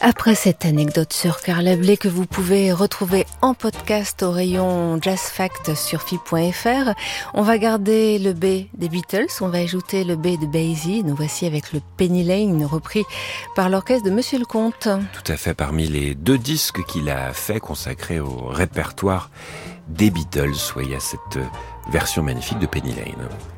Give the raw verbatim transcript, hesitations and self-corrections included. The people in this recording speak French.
Après cette anecdote sur Carla Bley que vous pouvez retrouver en podcast au rayon Jazz Fact sur F I point F R, on va garder le B des Beatles, on va ajouter le B de Basie. Nous voici avec le Penny Lane repris par l'orchestre de Monsieur Lecomte. Tout à fait, parmi les deux disques qu'il a fait consacrés au répertoire des Beatles, soyez à cette version magnifique de Penny Lane.